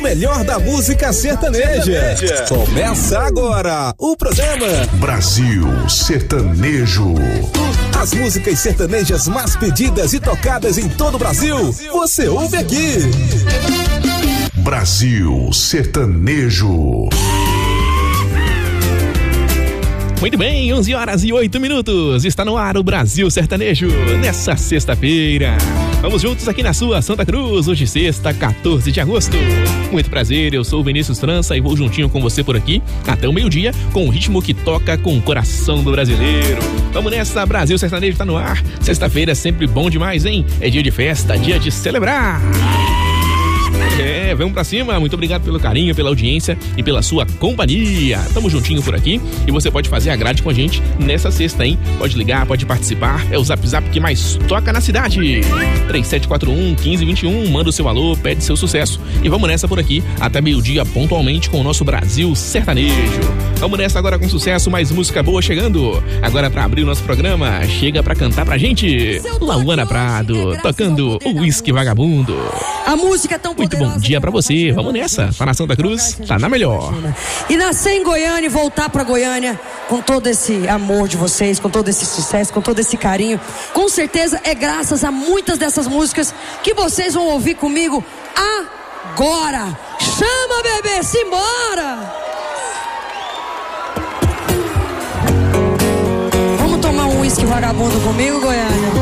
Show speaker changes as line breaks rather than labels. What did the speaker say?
Melhor da música sertaneja. Começa agora o programa
Brasil Sertanejo.
As músicas sertanejas mais pedidas e tocadas em todo o Brasil, você ouve aqui.
Brasil Sertanejo.
Muito bem, 11h08. Está no ar o Brasil Sertanejo, nessa sexta-feira. Vamos juntos aqui na sua Santa Cruz, hoje sexta, 14 de agosto. Muito prazer, eu sou o Vinícius França e vou juntinho com você por aqui até o meio-dia com o ritmo que toca com o coração do brasileiro. Vamos nessa, Brasil Sertanejo tá no ar. Sexta-feira é sempre bom demais, hein? É dia de festa, dia de celebrar. Vamos pra cima, muito obrigado pelo carinho, pela audiência e pela sua companhia. Tamo juntinho por aqui e você pode fazer a grade com a gente nessa sexta, hein? Pode ligar, pode participar, é o Zap Zap que mais toca na cidade. 3741-1521, manda o seu alô, pede seu sucesso e vamos nessa por aqui até meio-dia pontualmente com o nosso Brasil Sertanejo. Vamos nessa agora com sucesso, mais música boa chegando. Agora pra abrir o nosso programa, chega pra cantar pra gente Lauana Prado, tocando o Whisky Vagabundo.
A música é tão poderosa.
Muito bom dia pra você, vamos nessa. Tá na Santa Cruz, tá na melhor.
E nascer em Goiânia e voltar pra Goiânia com todo esse amor de vocês, com todo esse sucesso, com todo esse carinho, com certeza é graças a muitas dessas músicas que vocês vão ouvir comigo agora. Chama, bebê, simbora! Vamos tomar um uísque vagabundo comigo, Goiânia?